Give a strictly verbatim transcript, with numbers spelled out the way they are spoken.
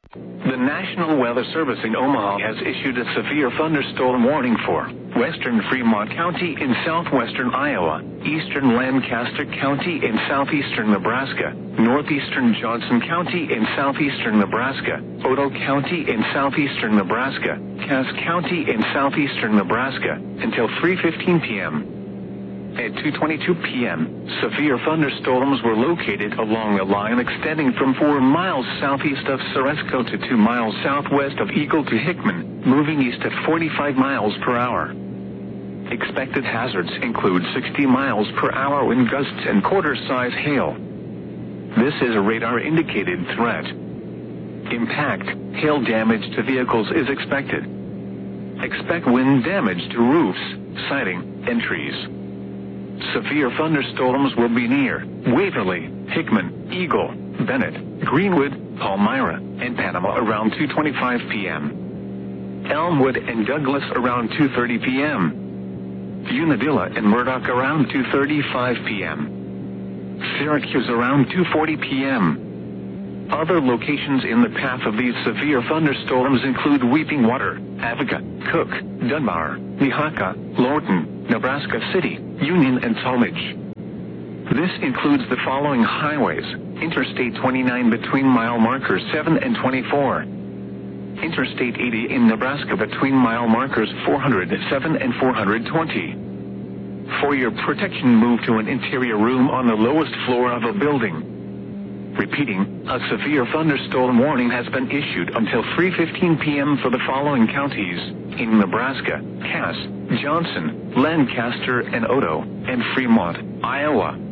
The National Weather Service in Omaha has issued a severe thunderstorm warning for western Fremont County in southwestern Iowa, eastern Lancaster County in southeastern Nebraska, northeastern Johnson County in southeastern Nebraska, Otoe County in southeastern Nebraska, Cass County in southeastern Nebraska, until three fifteen p m At two twenty-two p m, severe thunderstorms were located along a line extending from four miles southeast of Ceresco to two miles southwest of Eagle to Hickman, moving east at forty-five miles per hour. Expected hazards include sixty miles per hour wind gusts and quarter-size hail. This is a radar-indicated threat. Impact, hail damage to vehicles is expected. Expect wind damage to roofs, siding, and trees. Severe thunderstorms will be near Waverly, Hickman, Eagle, Bennett, Greenwood, Palmyra, and Panama around two twenty-five p m Elmwood and Douglas around two thirty p m Unadilla and Murdoch around two thirty-five p m Syracuse around two forty p m Other locations in the path of these severe thunderstorms include Weeping Water, Avoca, Cook, Dunbar, Nehaka, Lorton, Nebraska City, Union, and Talmadge. This includes the following highways: Interstate twenty-nine between mile markers seven and twenty-four. Interstate eighty in Nebraska between mile markers four hundred seven and four hundred twenty. For your protection, move to an interior room on the lowest floor of a building. Repeating, a severe thunderstorm warning has been issued until three fifteen p m for the following counties in Nebraska: Cass, Johnson, Lancaster, and Otoe, and Fremont, Iowa.